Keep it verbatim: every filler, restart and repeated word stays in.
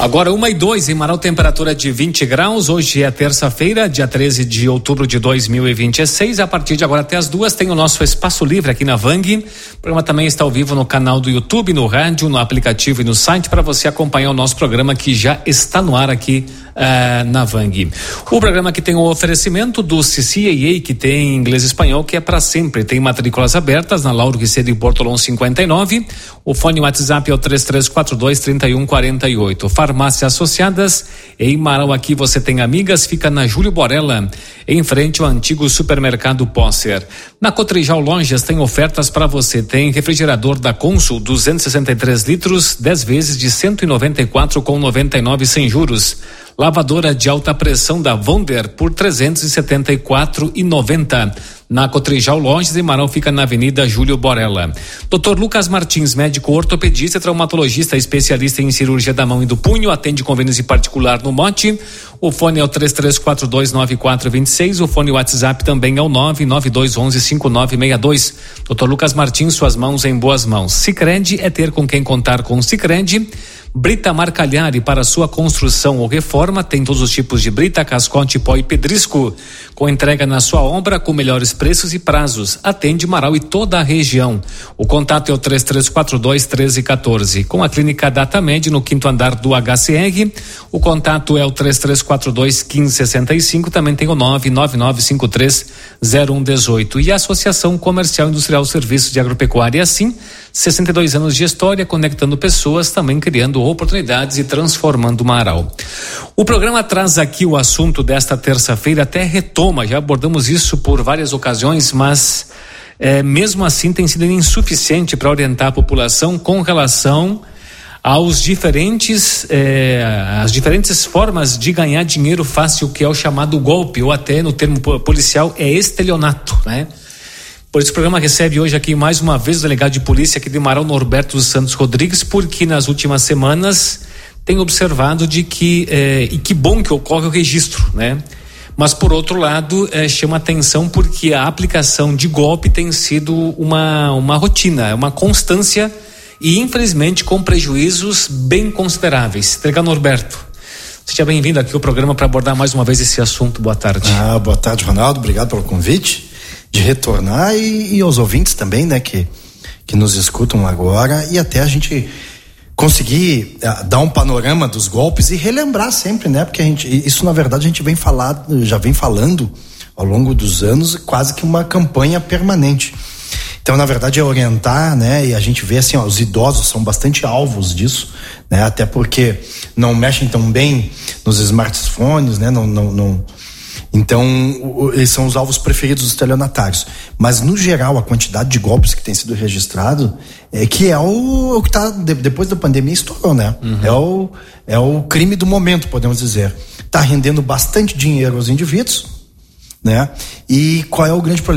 Agora uma e dois em Marau, temperatura de vinte graus. Hoje é terça-feira, dia treze de outubro de dois mil e vinte e seis. A partir de agora até as duas tem o nosso Espaço Livre aqui na Vang. O programa também está ao vivo no canal do YouTube, no rádio, no aplicativo e no site para você acompanhar o nosso programa que já está no ar aqui uh, na Vang. O programa que tem o oferecimento do C C A A, que tem inglês e espanhol, que é para sempre. Tem matrículas abertas na Lauro Ricedo e Portolão cinquenta e nove. O fone WhatsApp é o três três quatro dois, três um quatro oito. Farmácia Associadas, em Marau aqui você tem Amigas, fica na Júlio Borella, em frente ao antigo supermercado Posser. Na Cotrijal Lojas tem ofertas para você, tem refrigerador da Consul duzentos e sessenta e três litros, dez vezes de cento e noventa e quatro com noventa e nove sem juros. Lavadora de alta pressão da Wonder por trezentos e setenta e quatro e noventa. Na Cotrijal Lojas, em Marau, fica na Avenida Júlio Borella. doutor Lucas Martins, médico ortopedista, traumatologista, especialista em cirurgia da mão e do punho, atende convênios em particular no Mote. O fone é o três três quatro dois, nove quatro dois seis, o fone WhatsApp também é o nove nove dois um um, cinco nove seis dois. doutor Lucas Martins, suas mãos em boas mãos. Sicredi é ter com quem contar com Sicredi. Brita Marcalhari, para sua construção ou reforma, tem todos os tipos de brita, cascote, pó e pedrisco, com entrega na sua obra, com melhores preços e prazos. Atende Marau e toda a região. O contato é o três três quatro dois, um três um quatro. Com a clínica Datamed, no quinto andar do H C R, o contato é o três três quatro dois, um cinco seis cinco, também tem o nove nove nove cinco três zero um um oito. E a Associação Comercial Industrial Serviços de Agropecuária, assim, sessenta e dois anos de história, conectando pessoas, também criando oportunidades e transformando Marau. O programa traz aqui o assunto desta terça-feira, até retoma, já abordamos isso por várias ocasiões, mas é, mesmo assim tem sido insuficiente para orientar a população com relação aos diferentes, é, as diferentes formas de ganhar dinheiro fácil, que é o chamado golpe, ou até no termo policial é estelionato, né? Por isso o programa recebe hoje aqui mais uma vez o delegado de polícia aqui de Marau, Norberto dos Santos Rodrigues, porque nas últimas semanas tem observado de que, eh, e que bom que ocorre o registro, né? Mas por outro lado, eh, chama atenção porque a aplicação de golpe tem sido uma, uma rotina, uma constância e infelizmente com prejuízos bem consideráveis. Delegado Norberto, seja bem-vindo aqui ao programa para abordar mais uma vez esse assunto. Boa tarde. Ah, boa tarde, Ronaldo, obrigado pelo convite de retornar e, e aos ouvintes também, né, que, que nos escutam agora, e até a gente conseguir uh, dar um panorama dos golpes e relembrar sempre, né, porque a gente, isso na verdade a gente vem falar, já vem falando ao longo dos anos, quase que uma campanha permanente. Então, na verdade, é orientar, né, e a gente vê assim, ó, os idosos são bastante alvos disso, né, até porque não mexem tão bem nos smartphones, né, não, não, não então, eles são os alvos preferidos dos estelionatários. Mas, no geral, a quantidade de golpes que tem sido registrado é que é o, o que está, de, depois da pandemia, estourou, né? Uhum. É, o, é o crime do momento, podemos dizer. Está rendendo bastante dinheiro aos indivíduos, né? E qual é o grande problema?